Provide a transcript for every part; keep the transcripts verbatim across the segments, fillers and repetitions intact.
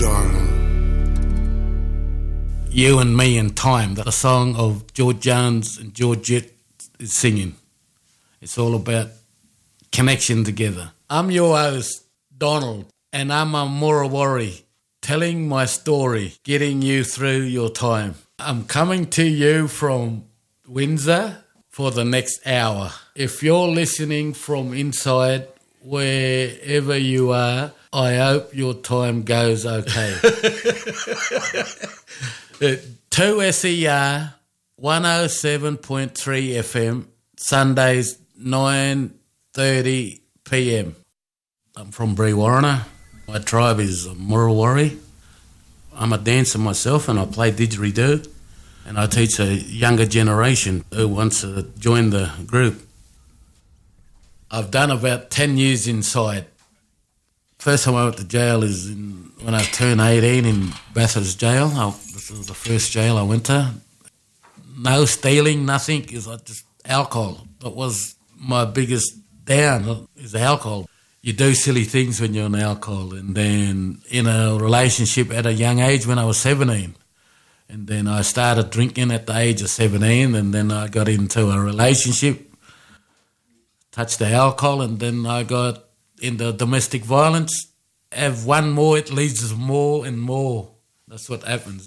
darling. You and Me in Time, the song of George Jones and Georgette is singing. It's all about connection together. I'm your host, Donald, and I'm a Murawari, telling my story, getting you through your time. I'm coming to you from Windsor for the next hour. If you're listening from inside, wherever you are, I hope your time goes okay. two S E R one oh seven point three F M, Sundays nine thirty p m. I'm from Brewarrina. My tribe is Murawari. I'm a dancer myself and I play didgeridoo, and I teach a younger generation who wants to join the group. I've done about ten years inside. First time I went to jail is in, when I turned eighteen in Bathurst Jail. I, this was the first jail I went to. No stealing, nothing. It was just alcohol. That was my biggest down, is alcohol. You do silly things when you're on alcohol. And then in a relationship at a young age when I was seventeen. And then I started drinking at the age of seventeen, and then I got into a relationship, touched the alcohol, and then I got into domestic violence. Have one more, it leads to more and more. That's what happens.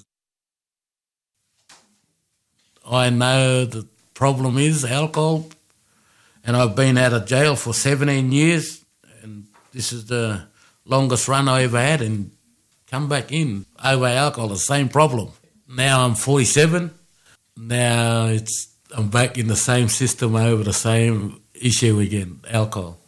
I know the problem is alcohol, and I've been out of jail for seventeen years, and this is the longest run I ever had, and come back in over alcohol, the same problem. Now I'm forty-seven. Now it's I'm back in the same system over the same issue again, alcohol.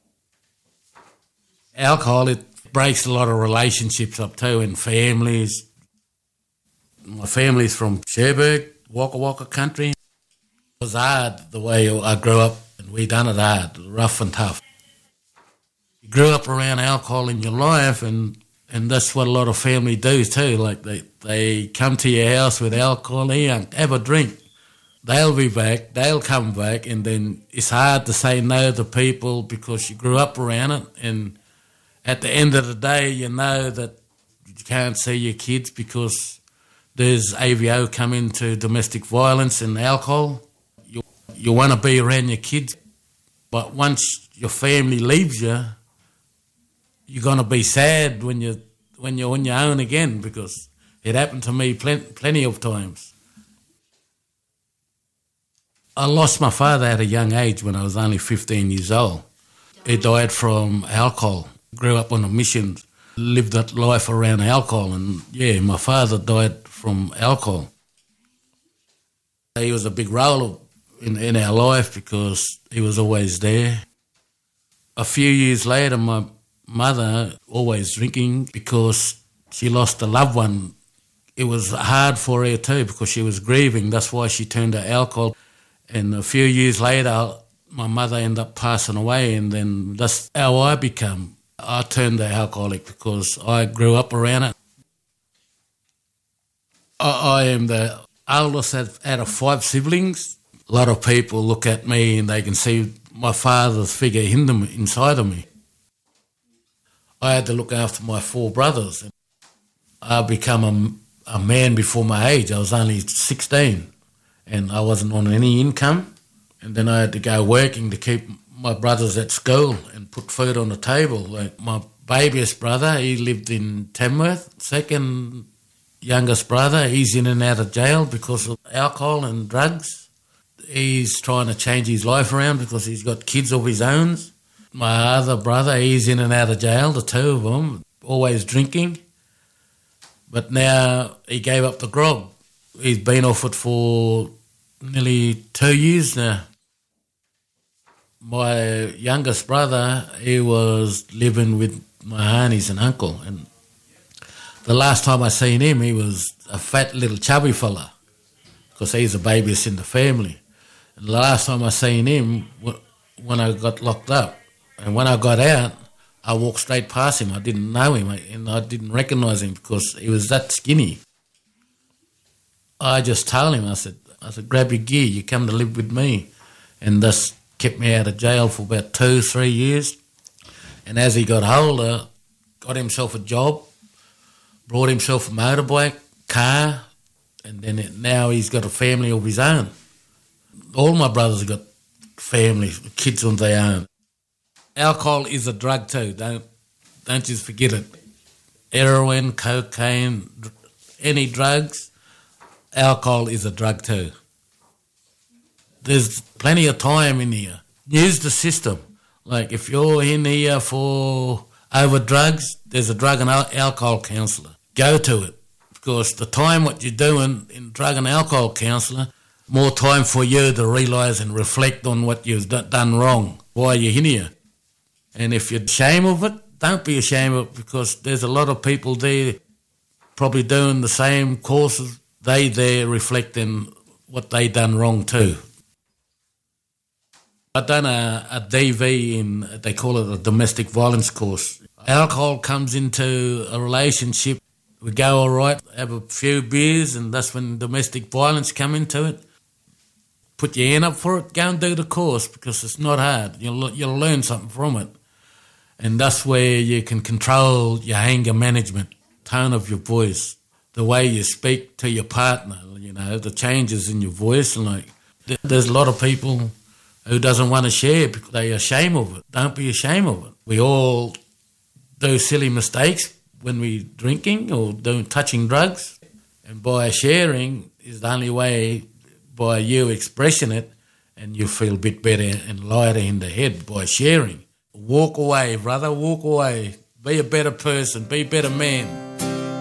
Alcohol, it breaks a lot of relationships up too, and families. My family's from Cherbourg, Waka Waka country. It was hard the way I grew up, and we done it hard, rough and tough. You grew up around alcohol in your life, and, and that's what a lot of family do too. Like they, they come to your house with alcohol, hey, have a drink. They'll be back, they'll come back, and then it's hard to say no to people because you grew up around it, and at the end of the day, you know that you can't see your kids because there's A V O coming to domestic violence and alcohol. You, you want to be around your kids, but once your family leaves you, you're going to be sad when, you, when you're on your own again, because it happened to me plenty, plenty of times. I lost my father at a young age when I was only fifteen years old. He died from alcohol. Grew up on a mission, lived that life around alcohol, and yeah, my father died from alcohol. He was a big role in, in our life because he was always there. A few years later, my mother, always drinking because she lost a loved one. It was hard for her too because she was grieving. That's why she turned to alcohol. And a few years later, my mother ended up passing away, and then that's how I became. I turned to alcoholic because I grew up around it. I, I am the oldest out of five siblings. A lot of people look at me and they can see my father's figure in them, inside of me. I had to look after my four brothers. I became a, a man before my age. I was only sixteen and I wasn't on any income. And then I had to go working to keep my brothers at school and put food on the table. Like my babyest brother, he lived in Tamworth. Second youngest brother, he's in and out of jail because of alcohol and drugs. He's trying to change his life around because he's got kids of his own. My other brother, he's in and out of jail, the two of them, always drinking. But now he gave up the grog. He's been off it for nearly two years now. My youngest brother, he was living with my aunties and uncle, and the last time I seen him, he was a fat little chubby fella because he's the babiest in the family. And the last time I seen him, when I got locked up, and when I got out, I walked straight past him. I didn't know him, and I didn't recognise him because he was that skinny. I just told him, I said, I said, grab your gear, you come to live with me. And that's kept me out of jail for about two, three years. And as he got older, got himself a job, brought himself a motorbike, car, and then it, now he's got a family of his own. All my brothers have got families, kids of their own. Alcohol is a drug too, don't, don't just forget it. Heroin, cocaine, any drugs, alcohol is a drug too. There's plenty of time in here. Use the system. Like if you're in here for over drugs, there's a drug and al- alcohol counsellor. Go to it. Because the time what you're doing in drug and alcohol counsellor, more time for you to realise and reflect on what you've d- done wrong, why you're in here. And if you're ashamed of it, don't be ashamed of it, because there's a lot of people there probably doing the same courses. They there reflecting what they done wrong too. I've done a, a D V in, they call it a domestic violence course. Alcohol comes into a relationship. We go all right, have a few beers, and that's when domestic violence come into it. Put your hand up for it, go and do the course, because it's not hard. You'll, you'll learn something from it. And that's where you can control your anger management, tone of your voice, the way you speak to your partner, you know, the changes in your voice. And like, there's a lot of people who doesn't want to share because they're ashamed of it. Don't be ashamed of it. We all do silly mistakes when we're drinking or doing touching drugs. And by sharing is the only way, by you expressing it, and you feel a bit better and lighter in the head by sharing. Walk away, brother, walk away. Be a better person, be a better man.